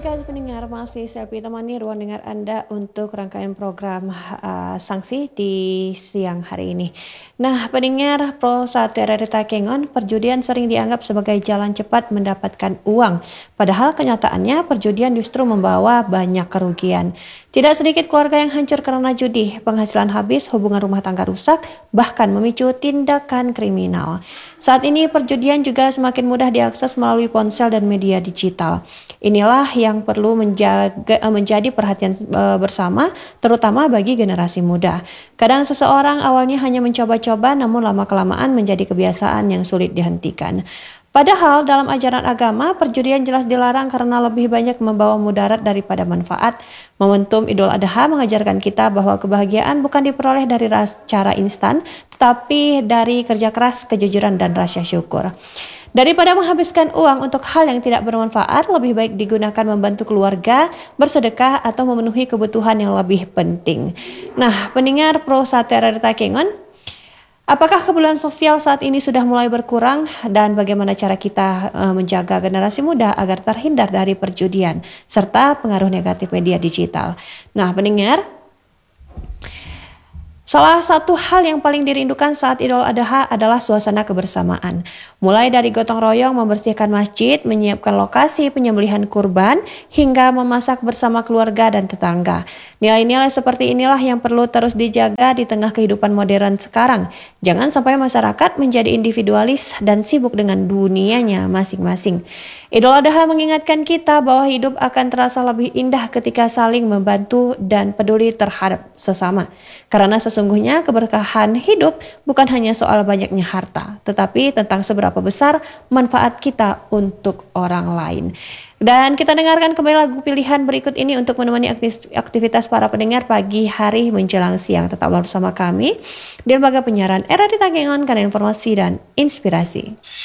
Baiklah pendengar, masih Selvi temani ruang dengar Anda untuk rangkaian program sanksi di siang hari ini. Nah, pendengar Pro 1 RRI Takengon, perjudian sering dianggap sebagai jalan cepat mendapatkan uang. Padahal kenyataannya perjudian justru membawa banyak kerugian. Tidak sedikit keluarga yang hancur karena judi, penghasilan habis, hubungan rumah tangga rusak, bahkan memicu tindakan kriminal. Saat ini perjudian juga semakin mudah diakses melalui ponsel dan media digital. Inilah yang perlu menjadi perhatian bersama, terutama bagi generasi muda. Kadang seseorang awalnya hanya mencoba-coba, namun lama-kelamaan menjadi kebiasaan yang sulit dihentikan. Padahal dalam ajaran agama, perjudian jelas dilarang karena lebih banyak membawa mudarat daripada manfaat. Momentum Idul Adha mengajarkan kita bahwa kebahagiaan bukan diperoleh dari cara instan, tetapi dari kerja keras, kejujuran, dan rasa syukur. Daripada menghabiskan uang untuk hal yang tidak bermanfaat, lebih baik digunakan membantu keluarga, bersedekah, atau memenuhi kebutuhan yang lebih penting. Nah, pendengar Pro 1 RRI Takengon, apakah keperluan sosial saat ini sudah mulai berkurang dan bagaimana cara kita menjaga generasi muda agar terhindar dari perjudian serta pengaruh negatif media digital? Nah, pendengar, salah satu hal yang paling dirindukan saat Idul Adha adalah suasana kebersamaan. Mulai dari gotong royong membersihkan masjid, menyiapkan lokasi penyembelihan kurban, hingga memasak bersama keluarga dan tetangga. Nilai-nilai seperti inilah yang perlu terus dijaga di tengah kehidupan modern sekarang. Jangan sampai masyarakat menjadi individualis dan sibuk dengan dunianya masing-masing. Idul Adha mengingatkan kita bahwa hidup akan terasa lebih indah ketika saling membantu dan peduli terhadap sesama. Karena sesungguhnya keberkahan hidup bukan hanya soal banyaknya harta, tetapi tentang seberapa besar manfaat kita untuk orang lain. Dan kita dengarkan kembali lagu pilihan berikut ini untuk menemani aktivitas para pendengar pagi hari menjelang siang. Tetaplah bersama kami di lembaga penyiaran RRI Takengon karena informasi dan inspirasi.